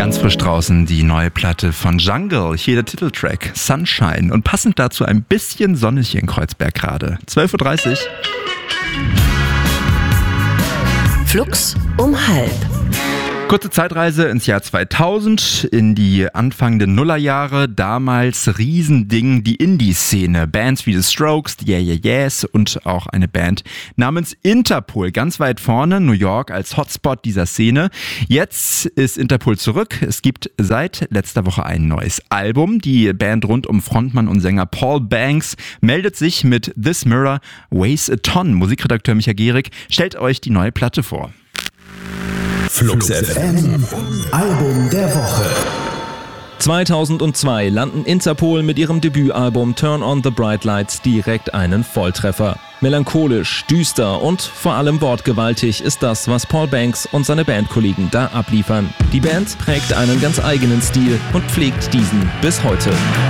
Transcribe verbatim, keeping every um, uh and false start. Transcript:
Ganz frisch draußen die neue Platte von Jungle, hier der Titeltrack Sunshine und passend dazu ein bisschen sonnig hier in Kreuzberg gerade. zwölf Uhr dreißig. Flux um halb. Kurze Zeitreise ins Jahr zweitausend, in die anfangenden Nullerjahre. Damals Riesending, die Indie-Szene. Bands wie The Strokes, die Yeah Yeah Yeahs und auch eine Band namens Interpol. Ganz weit vorne, New York als Hotspot dieser Szene. Jetzt ist Interpol zurück. Es gibt seit letzter Woche ein neues Album. Die Band rund um Frontmann und Sänger Paul Banks meldet sich mit This Mirror Weighs a Ton. Musikredakteur Micha Gehrig stellt euch die neue Platte vor. Flux F M, Album der Woche. zweitausendzwei landen Interpol mit ihrem Debütalbum Turn on the Bright Lights direkt einen Volltreffer. Melancholisch, düster und vor allem wortgewaltig ist das, was Paul Banks und seine Bandkollegen da abliefern. Die Band prägt einen ganz eigenen Stil und pflegt diesen bis heute.